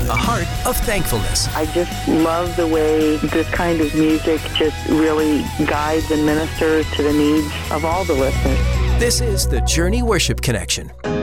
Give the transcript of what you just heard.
a heart of thankfulness. I just love the way this kind of music just really guides and ministers to the needs of all the listeners. This is the Journey Worship Connection.